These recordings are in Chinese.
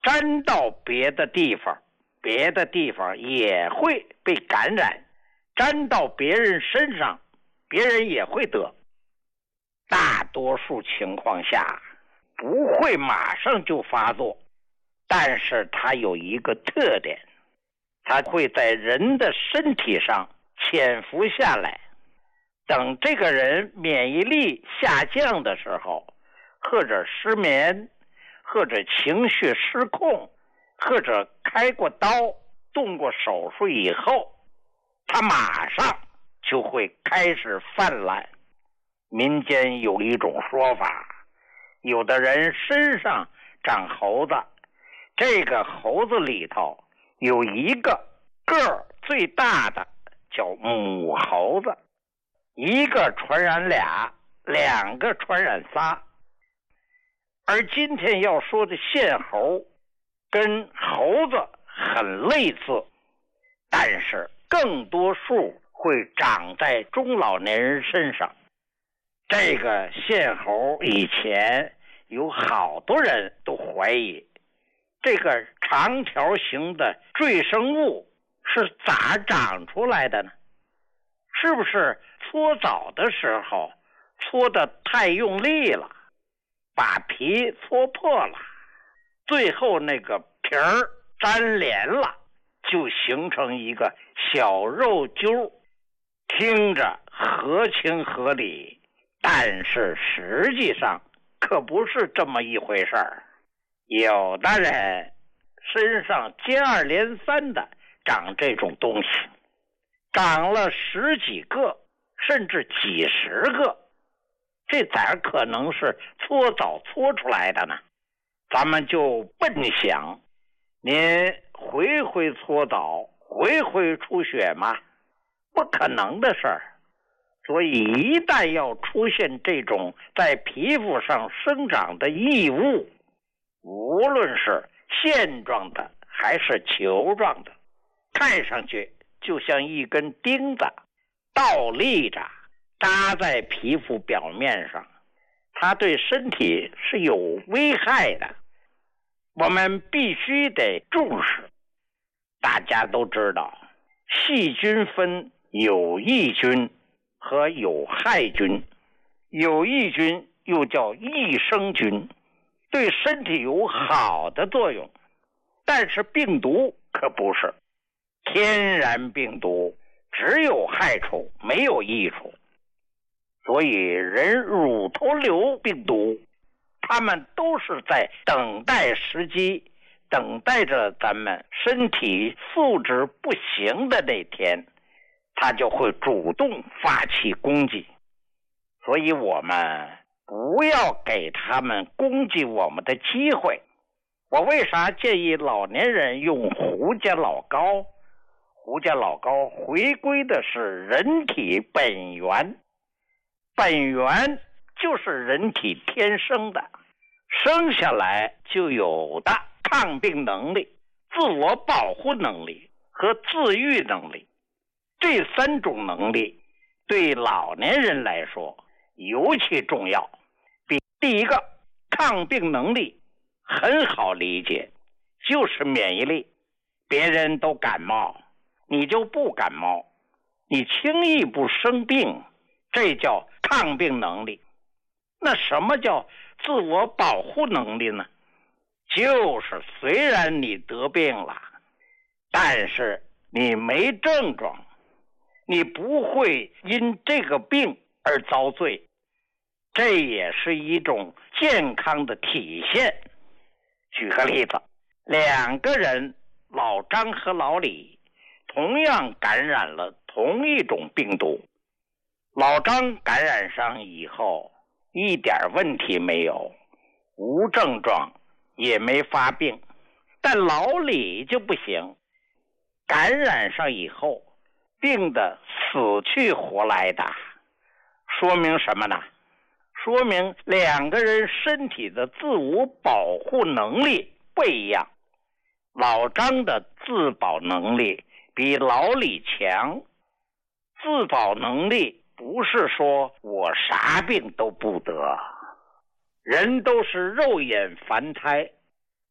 沾到别的地方，别的地方也会被感染，沾到别人身上，别人也会得。大多数情况下不会马上就发作，但是它有一个特点，它会在人的身体上潜伏下来。等这个人免疫力下降的时候，或者失眠，或者情绪失控，或者开过刀动过手术以后，他马上就会开始泛滥。民间有一种说法，有的人身上长猴子，这个猴子里头有一个个儿最大的叫母猴子，一个传染俩，两个传染仨。而今天要说的腺猴跟猴子很类似，但是更多数会长在中老年人身上。这个腺猴以前有好多人都怀疑，这个长条形的赘生物是咋长出来的呢？是不是搓澡的时候搓得太用力了，把皮搓破了，最后那个皮儿粘连了，就形成一个小肉揪，听着合情合理，但是实际上可不是这么一回事儿。有的人身上接二连三的长这种东西，长了十几个甚至几十个，这咋可能是搓澡搓出来的呢？咱们就笨想，您回回搓澡，回回出血吗？不可能的事儿。所以一旦要出现这种在皮肤上生长的异物，无论是线状的还是球状的，看上去就像一根钉子倒立着搭在皮肤表面上，它对身体是有危害的，我们必须得重视。大家都知道，细菌分有益菌和有害菌，有益菌又叫益生菌，对身体有好的作用，但是病毒可不是。天然病毒只有害处没有益处，所以人乳头瘤病毒，他们都是在等待时机，等待着咱们身体素质不行的那天，他就会主动发起攻击。所以我们不要给他们攻击我们的机会。我为啥建议老年人用胡家老膏？胡家老膏回归的是人体本源，本源就是人体天生的，生下来就有的抗病能力、自我保护能力和自愈能力。这三种能力对老年人来说尤其重要。第一个，抗病能力很好理解，就是免疫力。别人都感冒，你就不感冒，你轻易不生病，这叫抗病能力。那什么叫自我保护能力呢？就是虽然你得病了，但是你没症状，你不会因这个病而遭罪，这也是一种健康的体现。举个例子，两个人，老张和老李，同样感染了同一种病毒。老张感染上以后一点问题没有，无症状，也没发病。但老李就不行，感染上以后病得死去活来的。说明什么呢？说明两个人身体的自我保护能力不一样。老张的自保能力比老李强。自保能力不是说我啥病都不得，人都是肉眼凡胎，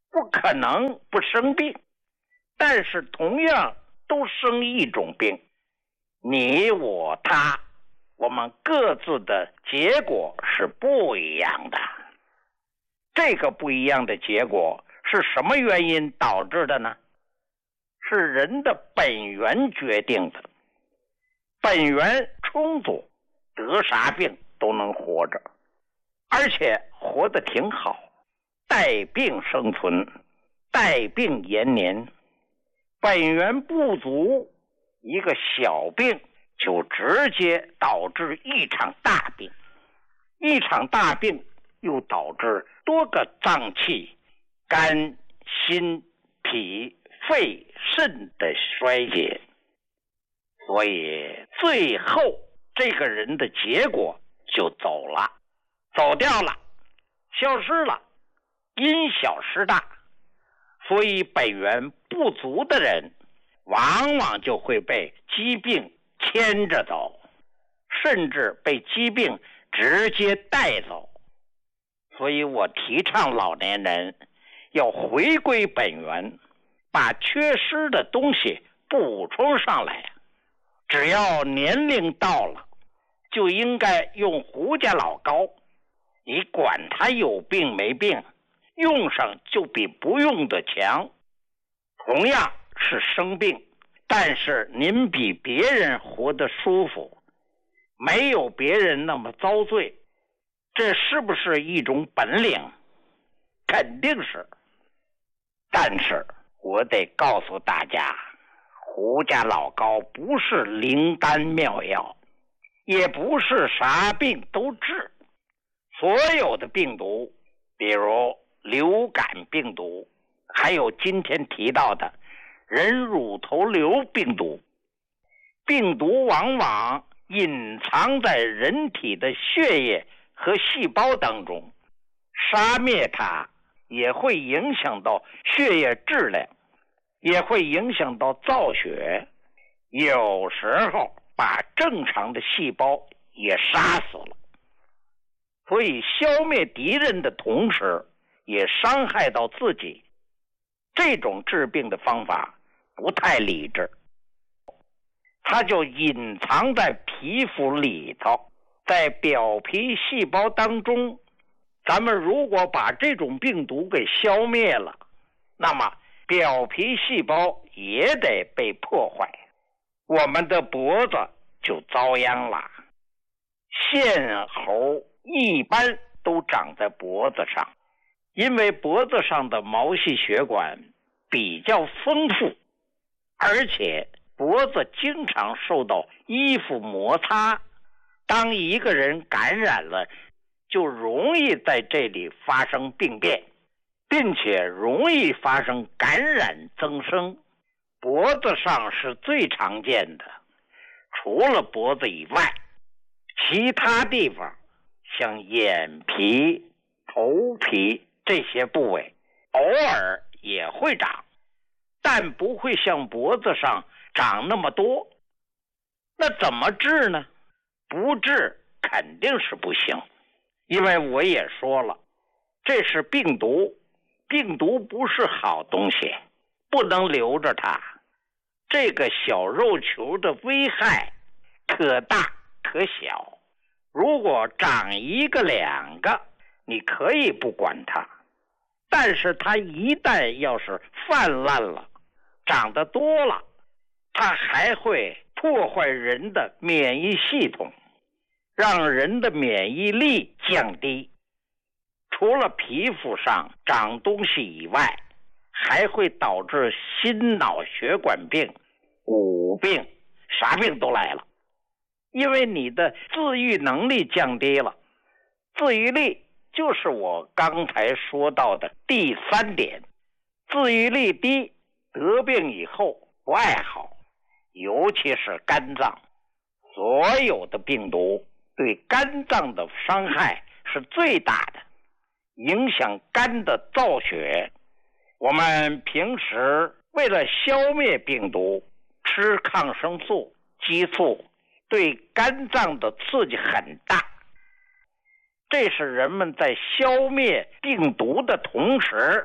不可能不生病，但是同样都生一种病。你我他，我们各自的结果是不一样的。这个不一样的结果是什么原因导致的呢？是人的本源决定的。本源充足，得啥病都能活着，而且活得挺好，带病生存，带病延年。本源不足，一个小病就直接导致一场大病，一场大病又导致多个脏器，肝、心、脾、肺、肾的衰竭。所以最后这个人的结果就走掉了，消失了，因小失大。所以本源不足的人往往就会被疾病牵着走，甚至被疾病直接带走。所以我提倡老年人要回归本源，把缺失的东西补充上来。只要年龄到了，就应该用胡家老膏，你管他有病没病，用上就比不用的强。同样是生病，但是您比别人活得舒服，没有别人那么遭罪，这是不是一种本领？肯定是。但是我得告诉大家，胡家老膏不是灵丹妙药，也不是啥病都治。所有的病毒，比如流感病毒，还有今天提到的人乳头瘤病毒，病毒往往隐藏在人体的血液和细胞当中，杀灭它也会影响到血液质量，也会影响到造血，有时候把正常的细胞也杀死了。所以消灭敌人的同时也伤害到自己，这种治病的方法不太理智，它就隐藏在皮肤里头，在表皮细胞当中。咱们如果把这种病毒给消灭了，那么表皮细胞也得被破坏，我们的脖子就遭殃了。腺猴一般都长在脖子上，因为脖子上的毛细血管比较丰富，而且脖子经常受到衣服摩擦，当一个人感染了，就容易在这里发生病变，并且容易发生感染增生。脖子上是最常见的，除了脖子以外，其他地方像眼皮、头皮这些部位偶尔也会长，但不会像脖子上长那么多。那怎么治呢？不治肯定是不行，因为我也说了，这是病毒，病毒不是好东西，不能留着它。这个小肉球的危害可大可小，如果长一个两个，你可以不管它，但是它一旦要是泛滥了，长得多了，它还会破坏人的免疫系统，让人的免疫力降低。除了皮肤上长东西以外，还会导致心脑血管病、骨病，啥病都来了。因为你的自愈能力降低了，自愈力就是我刚才说到的第3点，自愈力低，得病以后不爱好，尤其是肝脏。所有的病毒对肝脏的伤害是最大的，影响肝的造血。我们平时为了消灭病毒，吃抗生素、激素，对肝脏的刺激很大。这是人们在消灭病毒的同时，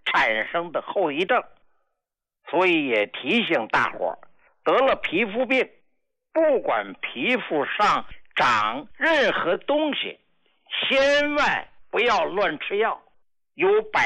产生的后遗症。所以也提醒大伙儿，得了皮肤病，不管皮肤上长任何东西，千万不要乱吃药。有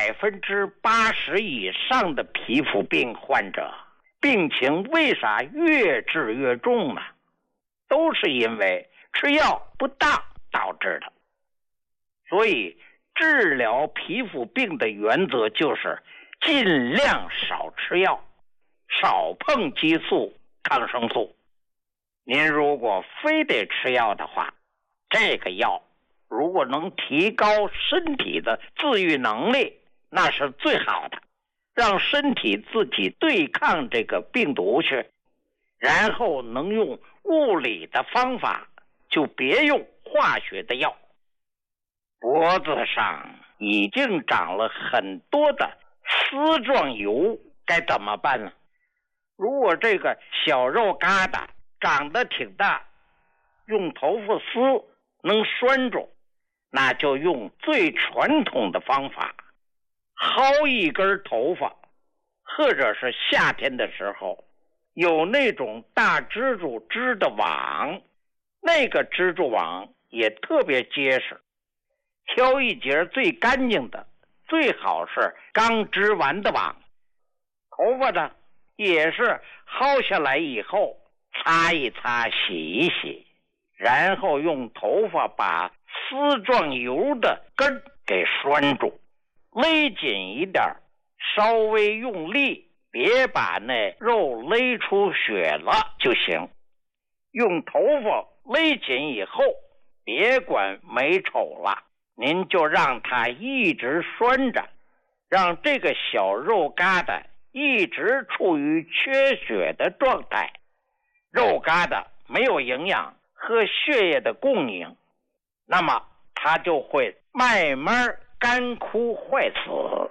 80%以上的皮肤病患者，病情为啥越治越重呢？都是因为吃药不当导致的。所以治疗皮肤病的原则就是尽量少吃药，少碰激素、抗生素。您如果非得吃药的话，这个药如果能提高身体的自愈能力，那是最好的，让身体自己对抗这个病毒去，然后能用物理的方法，就别用化学的药。脖子上已经长了很多的丝状疣，该怎么办呢？如果这个小肉疙瘩长得挺大，用头发丝能拴住，那就用最传统的方法，薅一根头发，或者是夏天的时候有那种大蜘蛛织的网，那个蜘蛛网也特别结实，挑一节最干净的，最好是刚织完的网。头发呢也是薅下来以后擦一擦，洗一洗，然后用头发把丝状疣的根给拴住，勒紧一点，稍微用力，别把那肉勒出血了就行。用头发勒紧以后，别管美丑了，您就让它一直拴着，让这个小肉疙瘩一直处于缺血的状态，肉疙瘩没有营养和血液的供应，那么它就会慢慢干枯坏死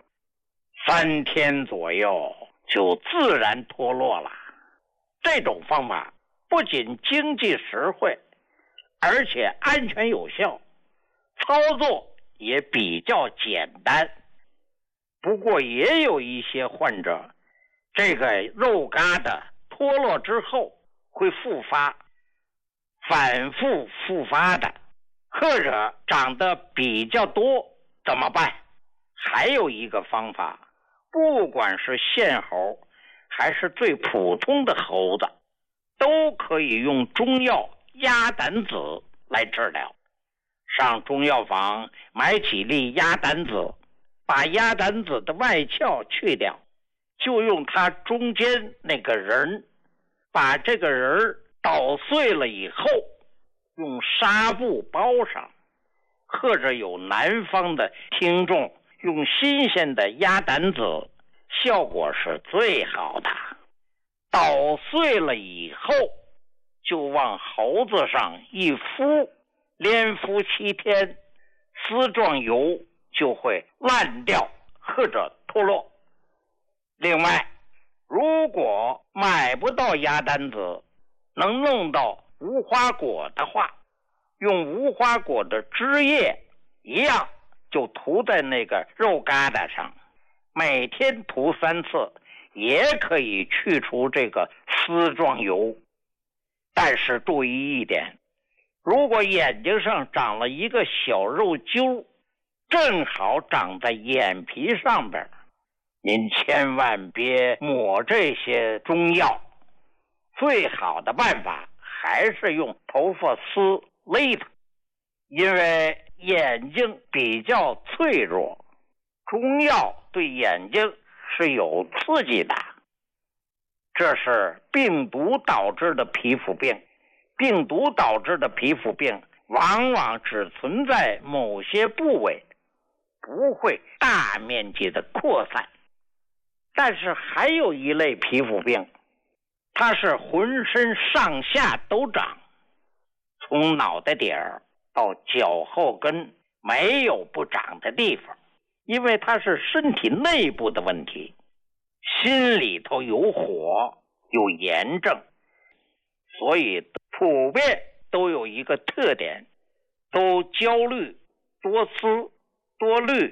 ，3天左右就自然脱落了。这种方法不仅经济实惠，而且安全有效，操作也比较简单。不过也有一些患者，这个肉疙瘩脱落之后会复发，反复复发的，或者长得比较多，怎么办？还有一个方法，不管是线猴还是最普通的猴子，都可以用中药鸭胆子来治疗。上中药房买几粒鸭胆子，把鸭胆子的外壳去掉，就用它中间那个仁，把这个仁捣碎了以后，用纱布包上，或者有南方的听众用新鲜的鸭胆子，效果是最好的。捣碎了以后，就往猴子上一敷，连敷7天，丝状疣就会烂掉或者脱落。另外，如果买不到鸭胆子，能弄到无花果的话，用无花果的汁液一样，就涂在那个肉疙瘩上，每天涂3次，也可以去除这个丝状疣。但是注意一点，如果眼睛上长了一个小肉揪，正好长在眼皮上边，您千万别抹这些中药，最好的办法还是用头发丝勒它，因为眼睛比较脆弱，中药对眼睛是有刺激的。这是病毒导致的皮肤病，病毒导致的皮肤病往往只存在某些部位，不会大面积的扩散。但是还有一类皮肤病，它是浑身上下都长，从脑袋顶儿到脚后跟没有不长的地方，因为它是身体内部的问题，心里头有火，有炎症，所以普遍都有一个特点，都焦虑、多思、多虑、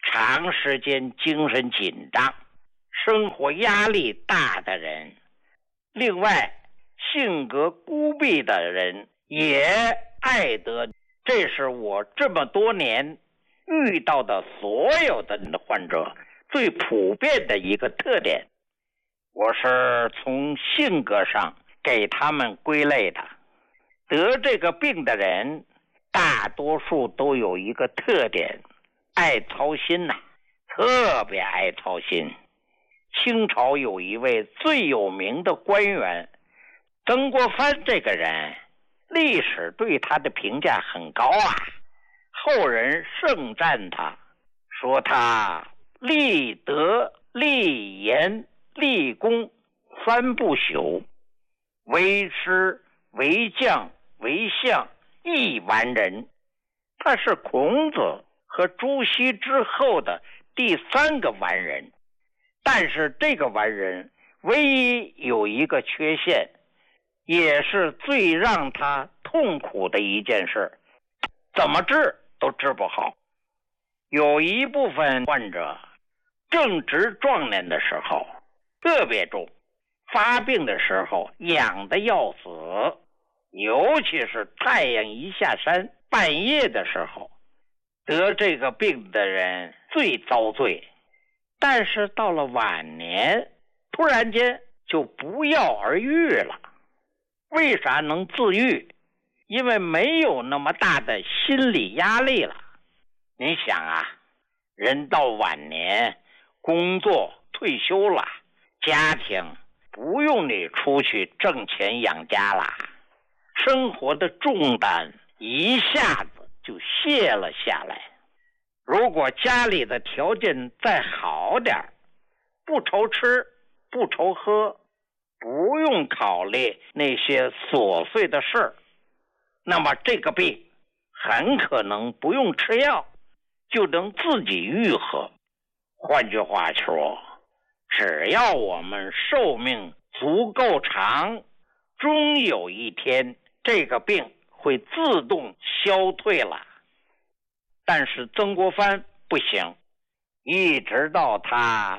长时间精神紧张、生活压力大的人，另外性格孤僻的人也爱得。这是我这么多年遇到的所有的患者最普遍的一个特点。我是从性格上给他们归类的。得这个病的人大多数都有一个特点，爱操心呐，特别爱操心。清朝有一位最有名的官员曾国藩，这个人历史对他的评价很高啊，后人盛赞他，说他立德、立言、立功三不朽，为师、为将、为相一完人。他是孔子和朱熹之后的第三个完人，但是这个完人唯一有一个缺陷，也是最让他痛苦的一件事，怎么治都治不好。有一部分患者正值壮年的时候特别重，发病的时候痒得要死，尤其是太阳一下山半夜的时候，得这个病的人最遭罪。但是到了晚年，突然间就不药而愈了。为啥能自愈？因为没有那么大的心理压力了。你想啊，人到晚年，工作退休了，家庭不用你出去挣钱养家了，生活的重担一下子就卸了下来。如果家里的条件再好点，不愁吃不愁喝，不用考虑那些琐碎的事儿，那么这个病很可能不用吃药就能自己愈合。换句话说，只要我们寿命足够长，终有一天这个病会自动消退了。但是曾国藩不行，一直到他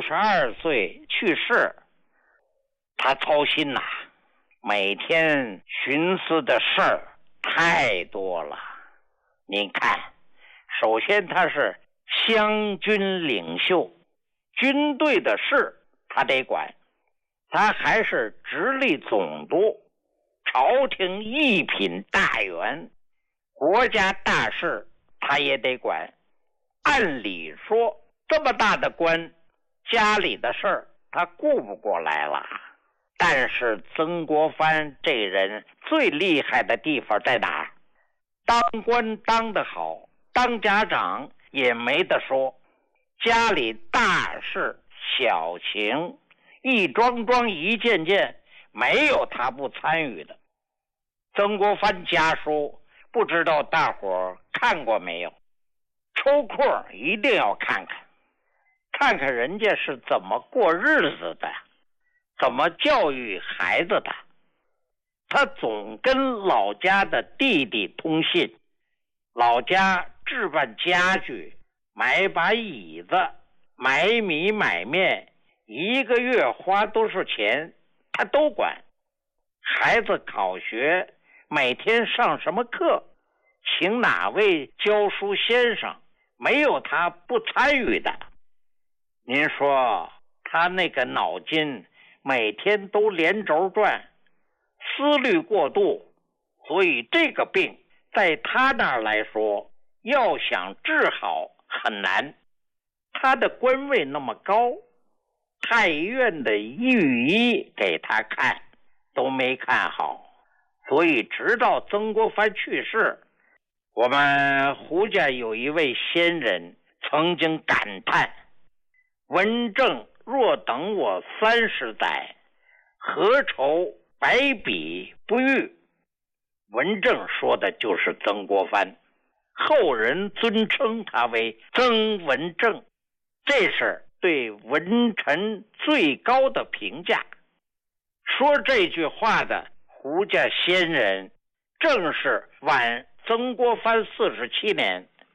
62岁去世，他操心呐，每天寻思的事儿太多了。您看，首先他是湘军领袖，军队的事他得管，他还是直隶总督，朝廷一品大员，国家大事他也得管。按理说这么大的官，家里的事儿他顾不过来了。但是曾国藩这人最厉害的地方在哪？当官当得好，当家长也没得说，家里大事小情一桩桩一件件，没有他不参与的。曾国藩家书不知道大伙儿看过没有，抽空一定要看看，看看人家是怎么过日子的，怎么教育孩子的。他总跟老家的弟弟通信，老家置办家具，买把椅子，买米买面，一个月花多少钱他都管。孩子考学，每天上什么课，请哪位教书先生，没有他不参与的。您说他那个脑筋每天都连轴转，思虑过度，所以这个病在他那儿来说，要想治好很难。他的官位那么高，太医院的御医给他看都没看好，所以直到曾国藩去世，我们胡家有一位先人曾经感叹，文正若等我30载，何愁白笔不遇。文正说的就是曾国藩，后人尊称他为曾文正，这是对文臣最高的评价。说这句话的胡家先人正是晚曾国藩47年，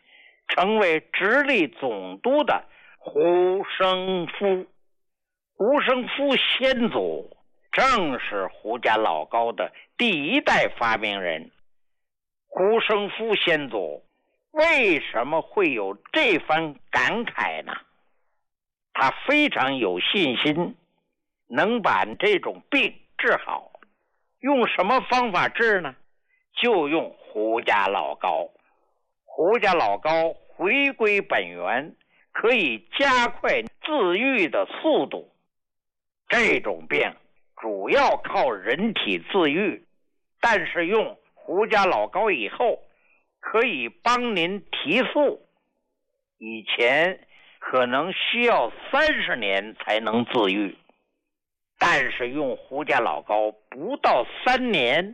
成为直隶总督的胡生夫。胡生夫先祖正是胡家老高的第一代发明人。胡生夫先祖为什么会有这番感慨呢？他非常有信心能把这种病治好。用什么方法治呢？就用胡家老高。胡家老高回归本源，可以加快自愈的速度。这种病主要靠人体自愈，但是用胡家老高以后，可以帮您提速。以前可能需要30年才能自愈，但是用胡家老高不到3年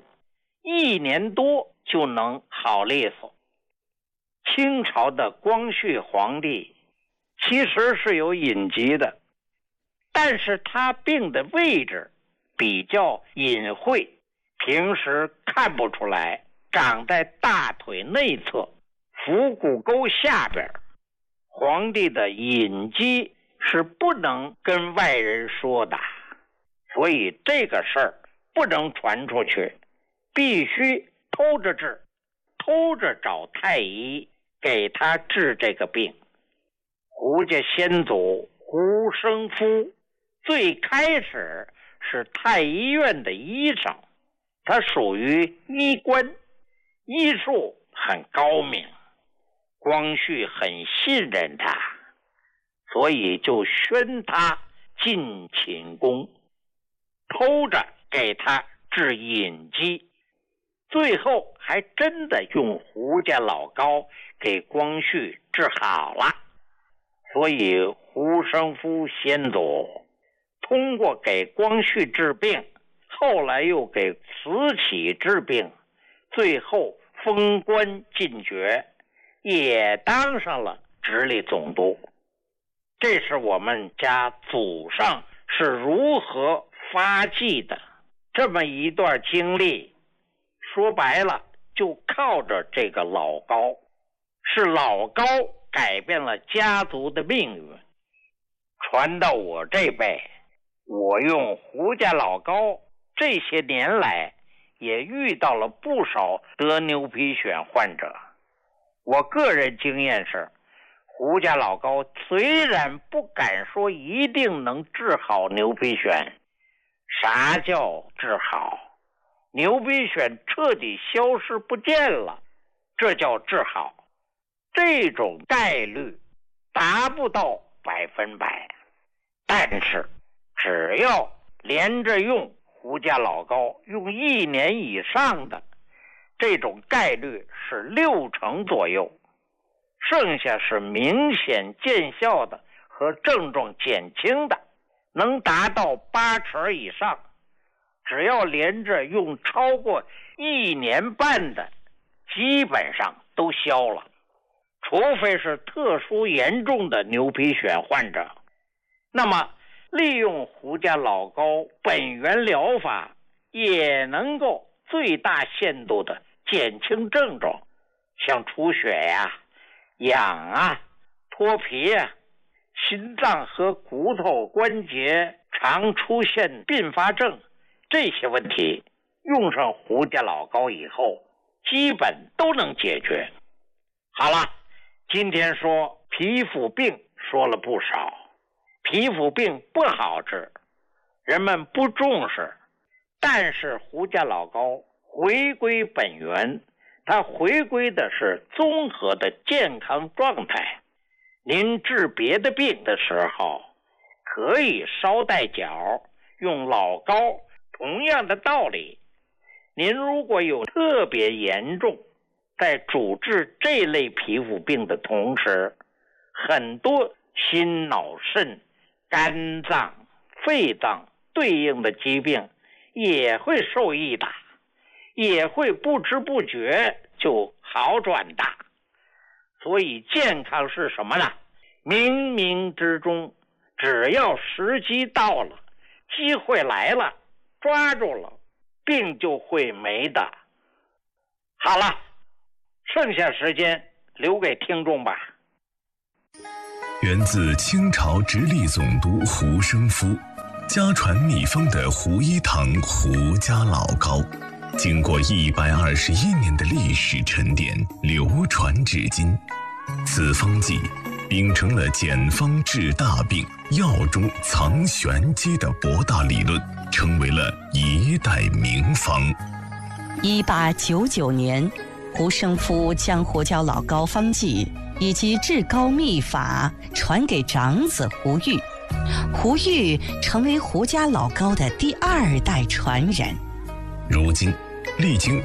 ，1年多就能好利索。清朝的光绪皇帝其实是有隐疾的，但是他病的位置比较隐晦，平时看不出来，长在大腿内侧腹股沟下边。皇帝的隐疾是不能跟外人说的，所以这个事儿不能传出去，必须偷着治，偷着找太医给他治这个病。胡家先祖胡生夫最开始是太医院的医生，他属于医官，医术很高明。光绪很信任他，所以就宣他进寝宫，偷着给他治隐疾。最后还真的用胡家老高给光绪治好了。所以胡生夫先祖通过给光绪治病，后来又给慈禧治病，最后封官进爵，也当上了直隶总督。这是我们家祖上是如何发迹的这么一段经历。说白了，就靠着这个老高，是老高改变了家族的命运。传到我这辈，我用胡家老高，这些年来也遇到了不少得牛皮癣患者。我个人经验是，胡家老高虽然不敢说一定能治好牛皮癣，啥叫治好？牛皮癣彻底消失不见了，这叫治好。这种概率达不到100%，但是只要连着用胡家老高，用1年以上的，这种概率是60%左右，剩下是明显见效的和症状减轻的，能达到80%以上。只要连着用超过1年半的，基本上都消了，除非是特殊严重的牛皮癣患者。那么利用胡家老高本源疗法，也能够最大限度的减轻症状，像出血呀、痒啊、脱皮啊、心脏和骨头关节常出现并发症，这些问题用上胡家老高以后，基本都能解决。好了，今天说皮肤病说了不少，皮肤病不好治，人们不重视，但是胡家老高回归本源，它回归的是综合的健康状态。您治别的病的时候，可以捎带脚用老高，同样的道理。您如果有特别严重，在主治这类皮肤病的同时，很多心脑肾、肝脏、肺脏对应的疾病也会受益的，也会不知不觉就好转的。所以健康是什么呢？冥冥之中，只要时机到了，机会来了，抓住了，病就会没的。好了，剩下时间留给听众吧。 源自清朝直隶总督胡生夫，家传秘方的胡一堂胡家老膏，经过121年的历史沉淀，流传至今。此方剂秉承了简方治大病、药中藏玄机的博大理论，成为了一代名方。 1899年，胡生夫将胡椒老膏方剂以及治膏秘法传给长子胡玉，胡玉成为胡家老膏的第2代传人。 如今，历经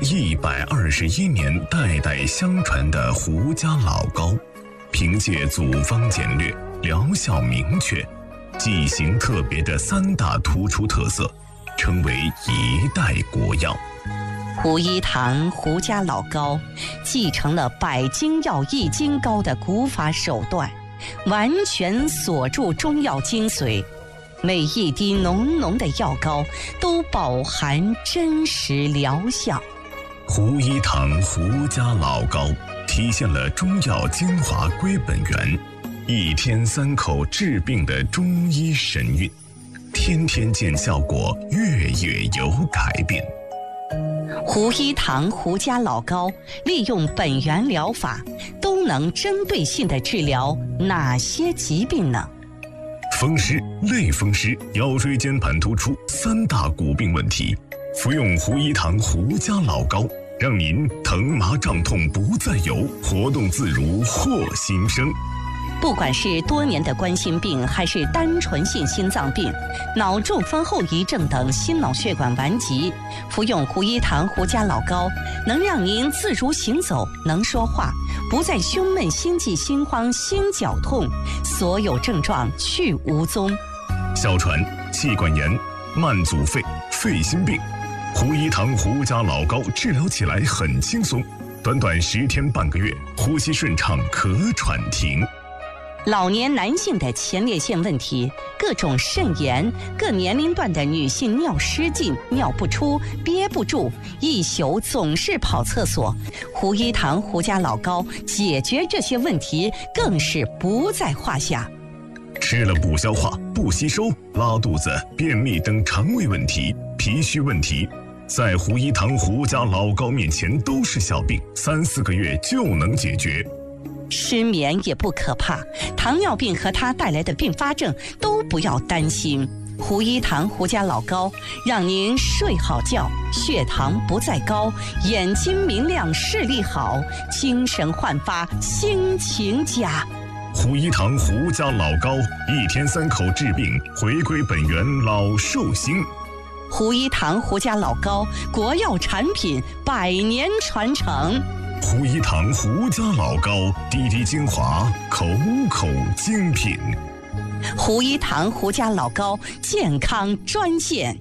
121年代代相传的胡家老膏，凭借组方简略、疗效明确、剂型特别的3大突出特色，成为一代国药。 胡一堂胡家老膏继承了百精药易筋膏的古法手段，完全锁住中药精髓，每一滴浓浓的药膏都饱含真实疗效。 胡一堂胡家老膏体现了中药精华归本源，1天3口治病的中医神韵，天天见效果，月月有改变。 胡一堂胡家老膏利用本源疗法，都能针对性地治疗哪些疾病呢？ 风湿、类风湿、腰椎间盘突出3大骨病问题，服用胡一堂胡家老膏，让您疼麻胀痛不再有，活动自如获新生。 不管是多年的冠心病，还是单纯性心脏病、脑中风后遗症等心脑血管顽疾，服用胡一堂胡家老膏，能让您自如行走，能说话，不再胸闷、心悸、心慌、心绞痛，所有症状去无踪。 哮喘、气管炎、慢阻肺、肺心病，胡一堂胡家老膏治疗起来很轻松，短短10天半个月，呼吸顺畅，咳喘停。 老年男性的前列腺问题，各种肾炎，各年龄段的女性尿失禁、尿不出、憋不住，一宿总是跑厕所，胡一堂胡家老膏解决这些问题更是不在话下。 吃了不消化、不吸收、拉肚子、便秘等肠胃问题、脾虚问题，在胡一堂胡家老膏面前都是小病，3、4个月就能解决。 失眠也不可怕，糖尿病和它带来的并发症都不要担心。胡一堂胡家老膏让您睡好觉，血糖不再高，眼睛明亮，视力好，精神焕发，心情佳。 胡一堂胡家老膏1天3口治病，回归本源，老寿星。 胡一堂胡家老膏国药产品，100年传承。 胡一堂胡家老膏，滴滴精华，口口精品。 胡一堂胡家老膏健康专线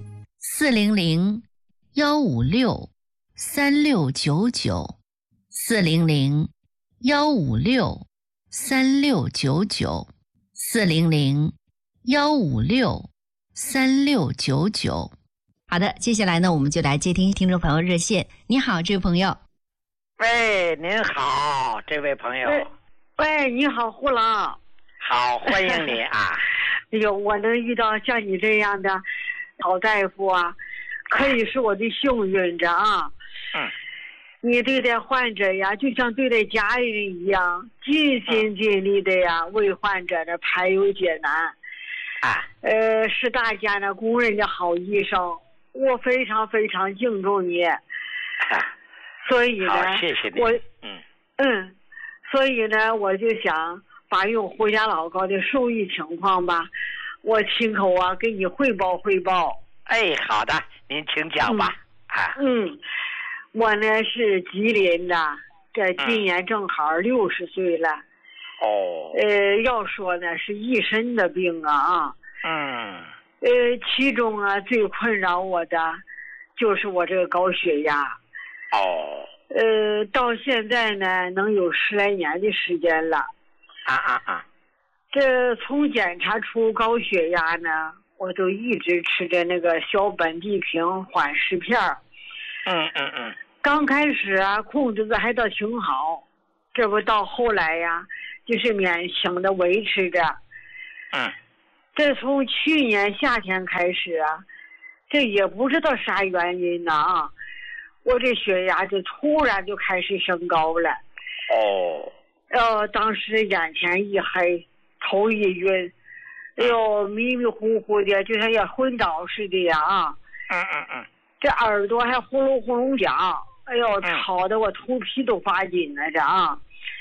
400-156-3699，400-156-3699。好的，接下来呢，我们就来接听众朋友热线。你好，这位朋友。 喂，您好，这位朋友。 喂，你好，胡老。 好，欢迎你啊。 哎呦，我能遇到像你这样的好大夫啊，可以是我的幸运着啊。你对待患者呀，就像对待家人一样，尽心尽力的呀，为患者的排忧解难。是大家呢公认的好医生，我非常非常敬重你。所以呢， 好，谢谢你。 所以呢，我就想把用胡家老膏的受益情况吧，我亲口啊给你汇报汇报。 哎，好的，您请讲吧。 我呢是吉林的，这今年正好60岁了。要说呢是一身的病啊。其中啊最困扰我的就是我这个高血压。到现在呢能有10来年的时间了。这从检查出高血压呢，我都一直吃着那个小本地平缓释片。刚开始啊控制的还倒挺好， 这不到后来呀，就是勉强的维持着。这从去年夏天开始啊，这也不知道啥原因呢啊，我这血压就突然就开始升高了。当时眼前一黑，头一晕，哎呦，迷迷糊糊的，就像要昏倒似的呀啊。这耳朵还呼噜呼噜响，哎呦，吵得我头皮都发紧了这啊。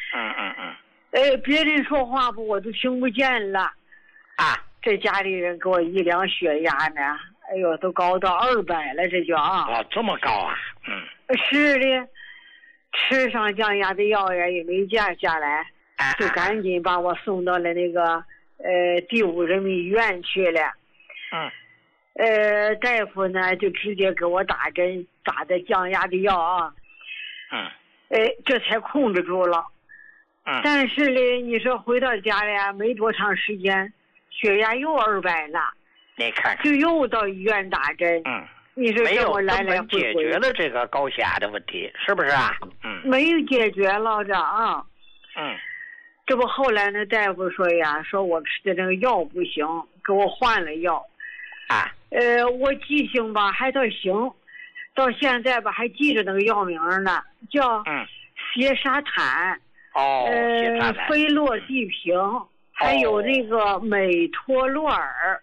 别人说话不我都听不见了啊。这家里人给我一量血压呢，哎呦，都高到200了，这就啊。 这么高啊？ 是的，吃上降压的药呀也没降下来，就赶紧把我送到了那个第5人民医院去了。大夫呢就直接给我打针，打的降压的药啊。这才控制住了。但是呢，你说回到家里没多长时间，血压又200了。 你看看， 就又到医院打针。你说这我来来回回解决了这个高血压的问题，是不是啊？ 没有解决了这啊。这不后来呢，大夫说呀，说我吃的那个药不行，给我换了药。我记性吧还倒行，到现在吧还记着那个药名呢，叫缬沙坦。菲洛地平，还有那个美托洛尔。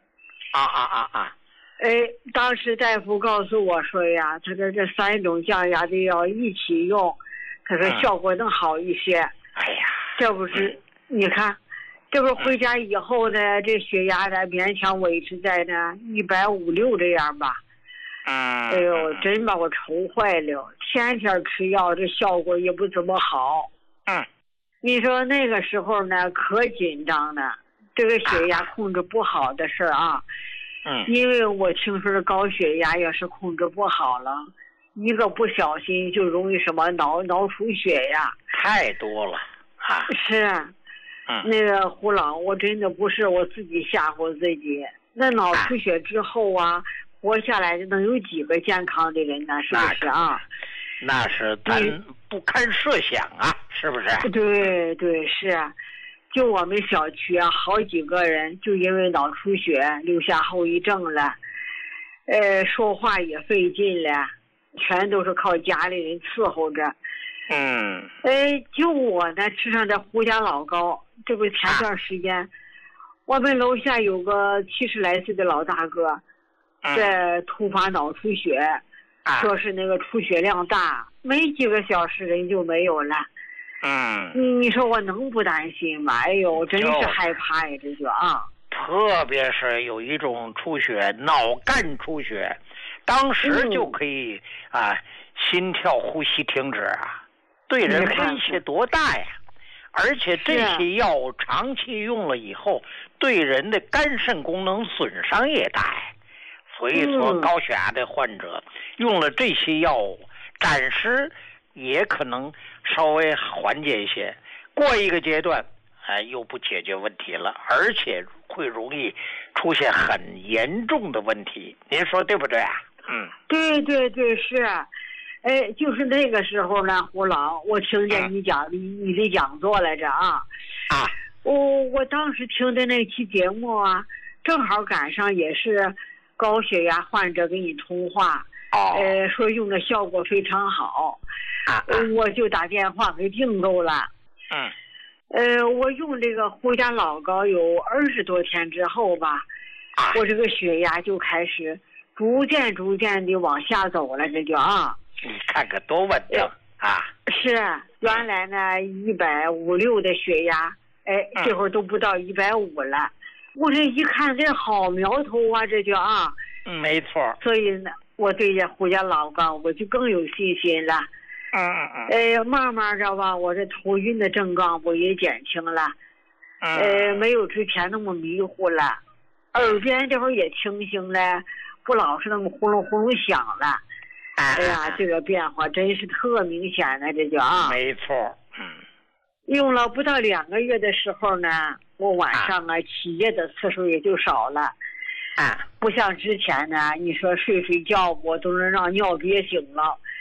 当时大夫告诉我说呀，他说这3种降压的药一起用，他说效果能好一些。这不是你看，这不回家以后呢，这血压呢勉强维持在呢150-160这样吧。哎呦，真把我愁坏了，天天吃药，这效果也不怎么好。你说那个时候呢，可紧张了，这个血压控制不好的事儿啊。因为我听说这高血压要是控制不好了，一个不小心就容易什么脑出血呀， 太多了啊。 是。那个胡老，我真的不是我自己吓唬自己。那脑出血之后啊，活下来的能有几个健康的人呢？是不是啊？ 那是咱不堪设想啊，是不是？ 对是。就我们小区啊，好几个人就因为脑出血留下后遗症了，说话也费劲了，全都是靠家里人伺候着。就我呢吃上这胡家老膏，这不前段时间，我们楼下有个70来岁的老大哥，这突发脑出血，说是那个出血量大，没几个小时人就没有了。你说我能不担心吗？哎呦，真是害怕呀，这就啊。 特别是有一种出血，脑干出血，当时就可以心跳呼吸停止啊，对人威胁多大呀！而且这些药长期用了以后，对人的肝肾功能损伤也大呀。所以说，高血压的患者用了这些药物，暂时也可能稍微缓解一些，过一个阶段又不解决问题了，而且会容易出现很严重的问题，您说对不对啊？ 对是。就是那个时候呢，胡老，我听见你讲你的讲座来着啊。我当时听的那期节目啊，正好赶上也是高血压患者跟你通话。说用的效果非常好。我就打电话给订购了。我用这个胡家老膏有20多天之后吧，我这个血压就开始逐渐的往下走了，这就啊。 你看看多稳定啊！ 是，原来呢150-160的血压，这会儿都不到150了。我这一看，这好苗头啊，这就啊。 没错。 所以呢，我对这胡家老膏我就更有信心了。慢慢的吧，我这头晕的症状我也减轻了。没有之前那么迷糊了，耳边这会儿也清醒了，不老是那么呼噜呼噜响了。哎呀，这个变化真是特明显的，这就啊。 没错。 用了不到2个月的时候呢，我晚上起夜的次数也就少了。不像之前呢，你说睡觉我都能让尿憋醒了。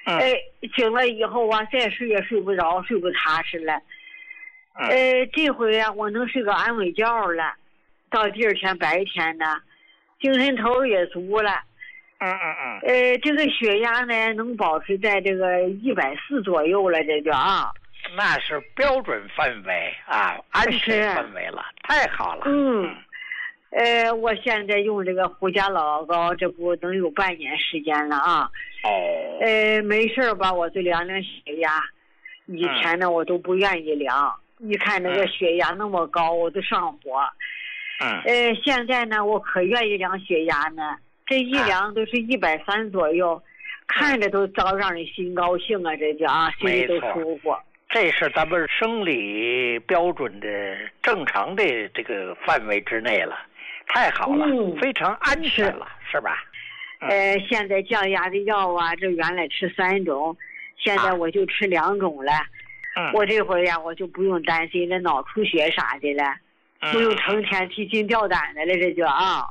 醒了以后啊，再睡也睡不着，睡不踏实了。这回啊，我能睡个安稳觉了。到第二天白天呢，精神头也足了。这个血压呢，能保持在这个140左右了，这就啊。 那是标准范围啊，安全范围了，太好了。 我现在用这个胡家老膏，这不能有半年时间了啊。没事吧，我就量量血压。以前呢，我都不愿意量，一看那个血压那么高，我都上火。现在呢，我可愿意量血压呢，这一量都是130左右，看着都早让人心高兴啊，这叫啊，心里都舒服。 这是咱们生理标准的正常的这个范围之内了，太好了，非常安全了，是吧？ 现在降压的药啊，这原来吃3种，现在我就吃2种了。我这回呀，我就不用担心那脑出血啥的了，不用成天提心吊胆的了，这就啊。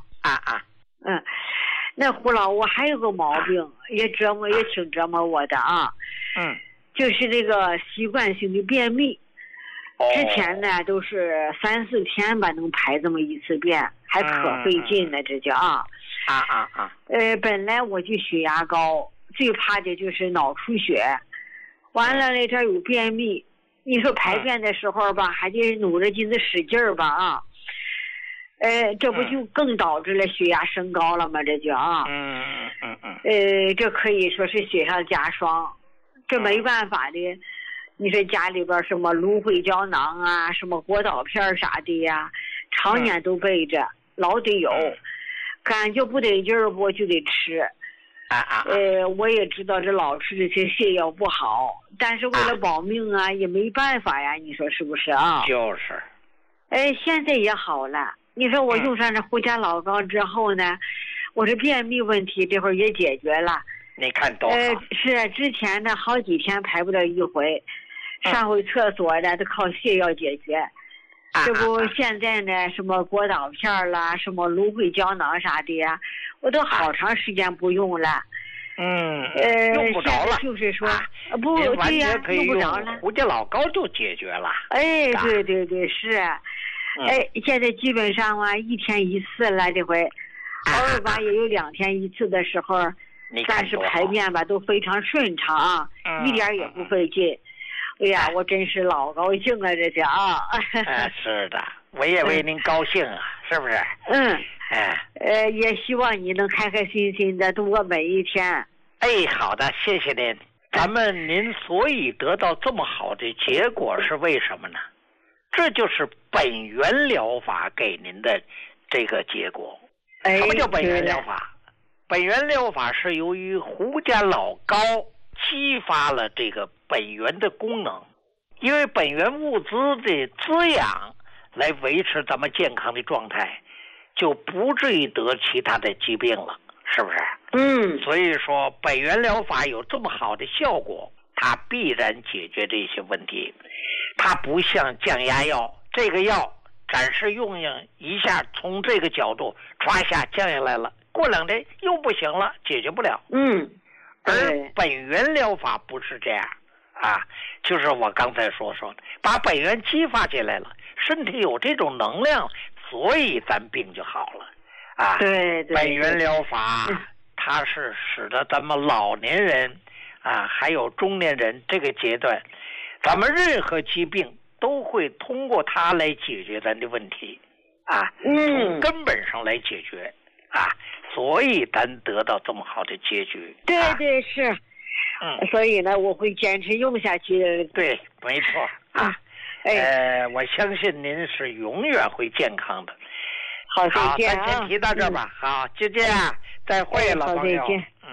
那胡老，我还有个毛病，也挺折磨我的啊。就是这个习惯性的便秘。之前呢都是3-4天吧能排这么一次便，还可费劲呢，这叫啊。本来我就血压高，最怕的就是脑出血，完了呢这有便秘，你说排便的时候吧，还得努着劲子使劲儿吧啊。这不就更导致了血压升高了吗？这就啊。这可以说是雪上加霜，这没办法的。你说家里边什么芦荟胶囊啊，什么果导片啥的呀，常年都备着，老得有。感觉不得劲儿，我就得吃。我也知道这老吃这些泻药不好，但是为了保命啊，也没办法呀，你说是不是啊？ 就是。 现在也好了。你说我用上这胡家老膏之后呢，我这便秘问题这会儿也解决了。 你看多好。 是之前呢好几天排不了一回，上回厕所呢都靠泻药解决。这不现在呢什么果导片啦，什么芦荟胶囊啥的呀，我都好长时间不用了。 用不着了。 就是说，不对呀，用不着了。 胡家老膏就解决了。 对是。现在基本上啊，1天1次了，这回偶尔吧也有2天1次的时候，但是排便吧都非常顺畅啊，一点也不费劲。哎呀，我真是老高兴啊，这是啊。 是的，我也为您高兴啊，是不是？ 也希望你能开开心心的度过每一天。 好的，谢谢您。咱们您所以得到这么好的结果是为什么呢？这就是本源疗法给您的这个结果。什么叫本源疗法？本源疗法是由于胡家老膏激发了这个本源的功能，因为本源物资的滋养来维持咱们健康的状态，就不至于得其他的疾病了，是不是？所以说本源疗法有这么好的效果，它必然解决这些问题。它不像降压药，这个药暂时用一下，从这个角度唰一下降下来了，过2天又不行了，解决不了。而本源疗法不是这样啊，就是我刚才说的，把本源激发起来了，身体有这种能量，所以咱病就好了啊。对，本源疗法它是使得咱们老年人啊，还有中年人这个阶段，咱们任何疾病都会通过它来解决咱的问题啊，从根本上来解决啊，所以咱得到这么好的结局。对，是。所以呢，我会坚持用下去。对，没错啊。我相信您是永远会健康的。好，再见啊。咱先提到这吧。好，就这样，再会了，朋友。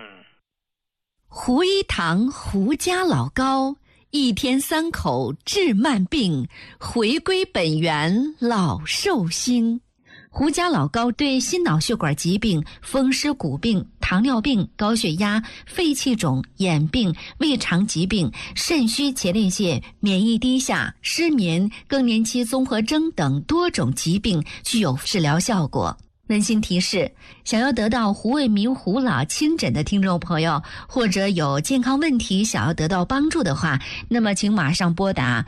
胡一堂胡家老膏，1天3口治慢病，回归本源老寿星。胡家老膏对心脑血管疾病、风湿骨病、糖尿病、高血压、肺气肿、眼病、胃肠疾病、肾虚前列腺、免疫低下、失眠、更年期综合征等多种疾病具有治疗效果。 温馨提示：想要得到胡卫民胡老亲诊的听众朋友，或者有健康问题想要得到帮助的话，那么请马上拨打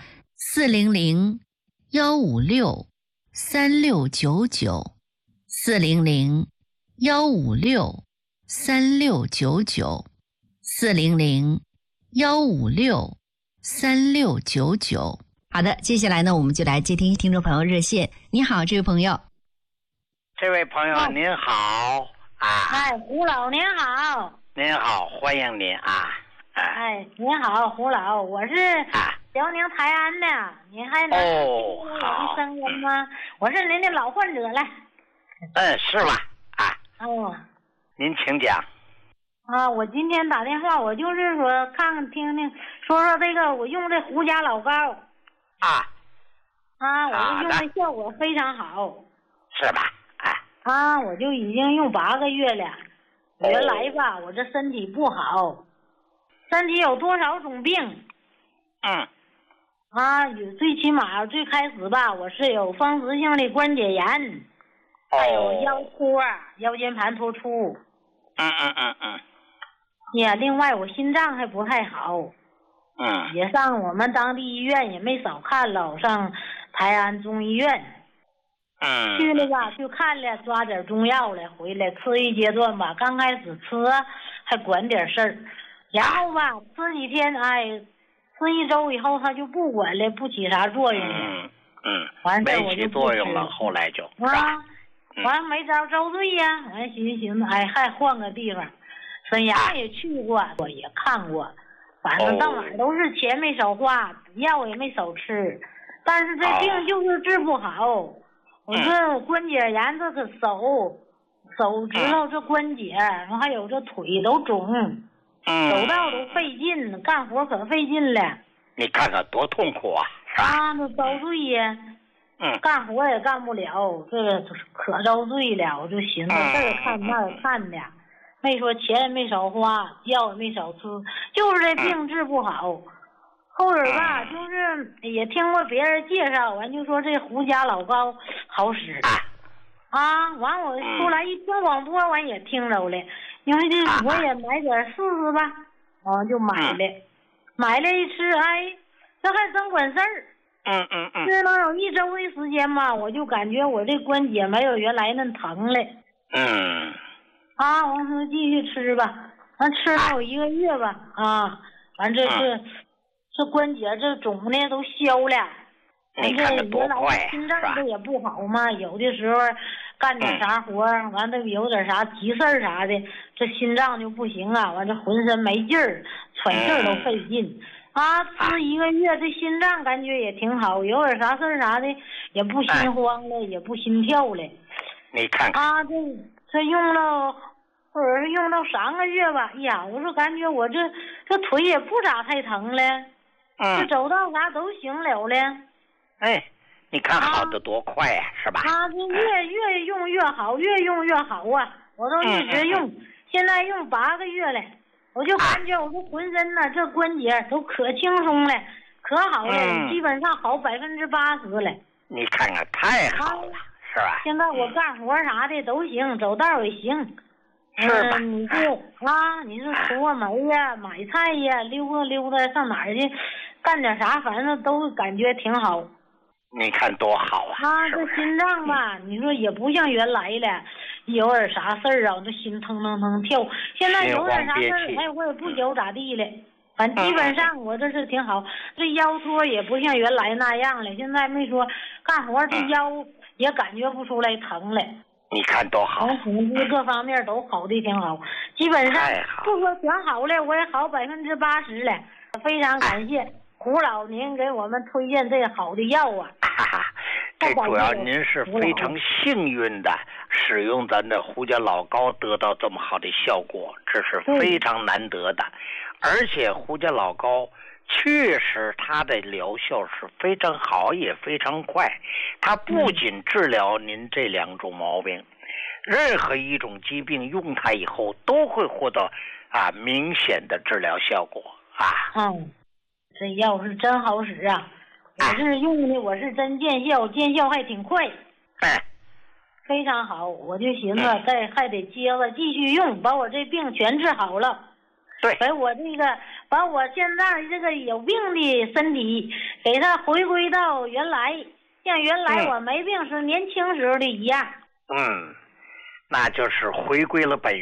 400-156-3699，400-156-3699。好的，接下来呢，我们就来接听众朋友热线。你好，这位朋友。 这位朋友您好啊！ 哎，胡老您好。 您好，欢迎您啊！ 哎，您好，胡老，我是辽宁泰安的，您还能听我的声音吗？我是您的老患者了。 是吧？啊。 哦。 您请讲。 啊，我今天打电话，我就是说看看听听，说说这个我用这胡家老膏。我用的效果非常好。 是吧？ 我就已经用8个月了。原来吧，我这身体不好，身体有多少种病？最起码最开始吧，我是有风湿性的关节炎，还有腰托、腰间盘突出。另外我心脏还不太好。也上我们当地医院也没少看了，上泰安中医院。去了吧，去看了，抓点中药来，回来吃一阶段吧。刚开始吃还管点事儿，然后吧吃几天，吃1周以后他就不管了，不起啥作用了。完事我就不吃了。没起作用了， 后来就完没招遭罪呀。完寻思还换个地方，沈阳也去过，我也看过，反正到哪儿都是钱没少花，药也没少吃，但是这病就是治不好。我这关节炎，这个手指头这关节，然后还有这腿都肿，走道都费劲，干活可费劲了。 你看看多痛苦啊！ 那遭罪呀。干活也干不了，这个可遭罪了。我就寻思这儿看那儿看的，没说钱也没少花，药也没少吃，就是这病治不好。后边吧，就是也听过别人介绍，完就说这胡家老膏好使。完我出来一听广播，完也听着了，因为这我也买点试试吧，就买了，买了一吃，这还真管事儿。这能有1周的时间吧，我就感觉我这关节没有原来那疼了。完说继续吃吧，完吃了有1个月吧，完这关节这肿的都消了。 你看看多快呀！ 心脏这也不好嘛，有的时候干点啥活，完了有点啥急事儿啥的，这心脏就不行啊，完这浑身没劲儿，喘气儿都费劲。吃1个月，这心脏感觉也挺好，有点啥事儿啥的也不心慌了，也不心跳了。 你看看。 这用了，或者是用到3个月吧，我说感觉我这腿也不咋太疼了。这走道啥都行了了。 你看好的多快呀，是吧？ 这越用越好，越用越好啊！我都一直用，现在用8个月了，我就感觉我这浑身呢，这关节都可轻松了，可好了，基本上好80%了。 你看看，太好了，是吧？ 现在我干活啥的都行，走道也行。 是吧？ 你是除个煤呀、买菜呀、溜达溜达，上哪儿去干点啥，反正都感觉挺好。 你看多好啊！ 这心脏吧，你说也不像原来了，有点啥事儿这心腾腾腾跳。现在有点啥事儿，我也不觉咋地了。反正基本上我这是挺好，这腰托也不像原来那样了。现在没说干活这腰也感觉不出来疼了。 你看多好， 从各方面都好的挺好，基本上不说全好了，我也好80%了。非常感谢胡老您给我们推荐这个好的药啊！ 这主要您是非常幸运的使用咱的胡家老膏得到这么好的效果，这是非常难得的。而且胡家老膏确实它的疗效是非常好，也非常快。它不仅治疗您这2种毛病，任何一种疾病用它以后都会获得明显的治疗效果这药是真好使啊！我是用的，我是真见效，见效还挺快。 非常好，我就寻思还得接着继续用，把我这病全治好了。 对， 把我现在这个有病的身体给它回归到原来，像原来我没病时年轻时候的一样。 那就是回归了本